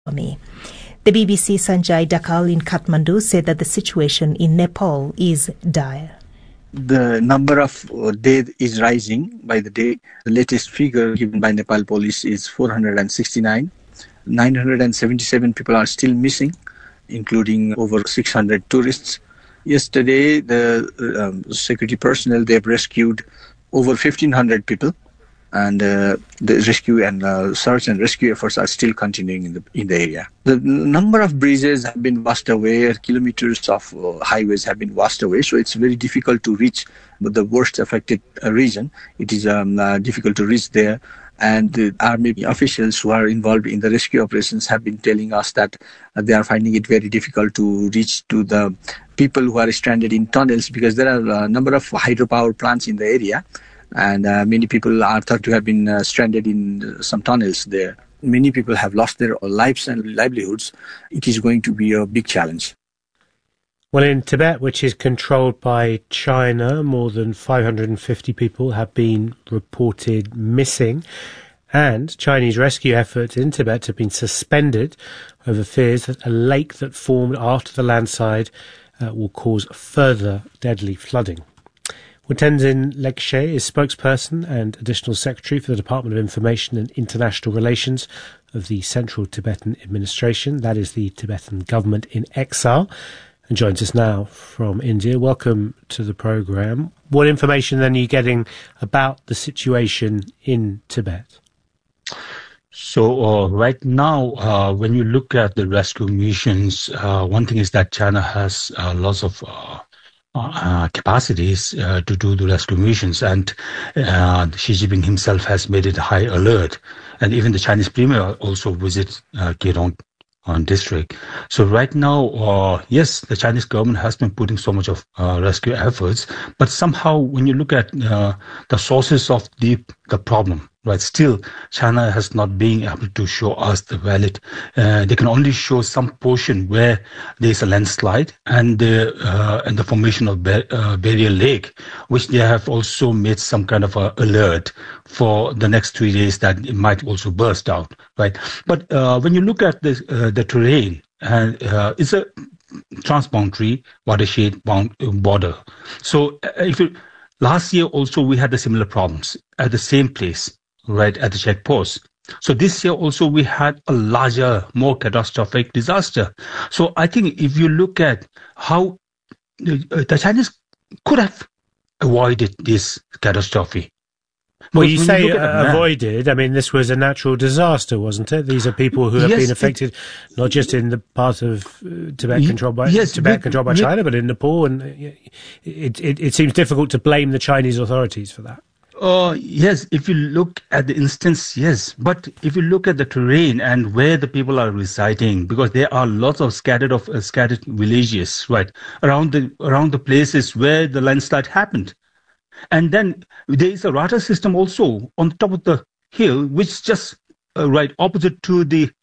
Army. The BBC Sanjay Dakal in Kathmandu said that the situation in Nepal is dire. The number of dead is rising by the day. The latest figure given by Nepal police is 469. 977 people are still missing, including over 600 tourists. Yesterday, the security personnel, they have rescued over 1,500 people, and the rescue and search and rescue efforts are still continuing in the area. The number of bridges have been washed away, kilometers of highways have been washed away, so it's very difficult to reach the worst affected region. It is difficult to reach there. And the army officials who are involved in the rescue operations have been telling us that they are finding it very difficult to reach to the people who are stranded in tunnels, because there are a number of hydropower plants in the area, and many people are thought to have been stranded in some tunnels there. Many people have lost their lives and livelihoods. It is going to be a big challenge. Well, in Tibet, which is controlled by China, more than 550 people have been reported missing, and Chinese rescue efforts in Tibet have been suspended over fears that a lake that formed after the landslide will cause further deadly flooding. Well, Tenzin Lekshe is spokesperson and additional secretary for the Department of Information and International Relations of the Central Tibetan Administration, that is the Tibetan government in exile, and joins us now from India. Welcome to the programme. What information then are you getting about the situation in Tibet? So right now, when you look at the rescue missions, one thing is that China has lots of capacities to do the rescue missions, and Xi Jinping himself has made it high alert, and even the Chinese premier also visits Keirong district. So right now, yes, the Chinese government has been putting so much of rescue efforts, but somehow when you look at the sources of the problem, right, still China has not been able to show us the valid. They can only show some portion where there is a landslide and the formation of Barrier Lake, which they have also made some kind of a alert for the next 3 days that it might also burst out, right? But when you look at the terrain, and it's a transboundary watershed border. So last year also we had the similar problems at the same place, right, at the checkpost. So this year also we had a larger, more catastrophic disaster. So I think if you look at how the Chinese could have avoided this catastrophe. Well, you say avoided. I mean, this was a natural disaster, wasn't it? These are people who have been affected, not just in the part of Tibet controlled by China, but in Nepal. And it seems difficult to blame the Chinese authorities for that. Yes, if you look at the instance, yes. But if you look at the terrain and where the people are residing, because there are lots of scattered villages, right, around the places where the landslide happened. And then there is a radar system also on top of the hill, which is just right opposite to the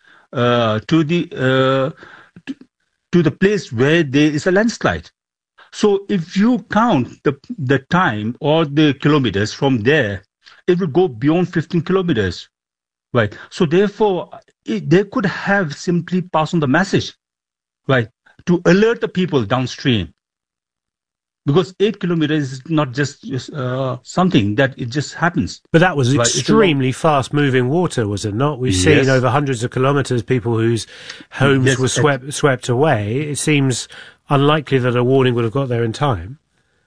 place where there is a landslide. So if you count the time or the kilometers from there, it will go beyond 15 kilometers, right? So therefore, they could have simply passed on the message, right, to alert the people downstream. Because 8 kilometers is not just something that it just happens. But that was extremely fast-moving water, was it not? We've seen over hundreds of kilometres people whose homes were swept away. It seems unlikely that a warning would have got there in time.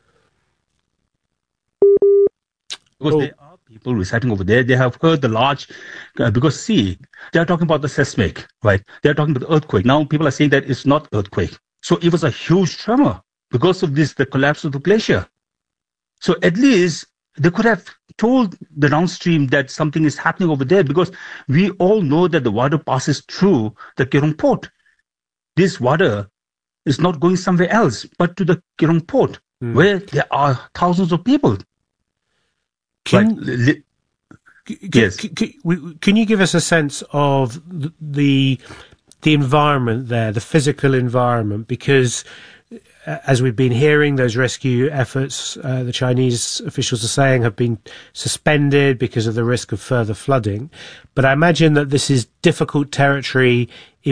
Because there are people residing over there. They have heard the large, because see, they are talking about the seismic, right? They are talking about the earthquake. Now people are saying that it's not earthquake. So it was a huge tremor. Because of this, the collapse of the glacier. So at least they could have told the downstream that something is happening over there, because we all know that the water passes through the Keirong port. This water is not going somewhere else, but to the Keirong port, where there are thousands of people. Can you give us a sense of the environment there, the physical environment? Because as we've been hearing, those rescue efforts, the Chinese officials are saying, have been suspended because of the risk of further flooding. But I imagine that this is difficult territory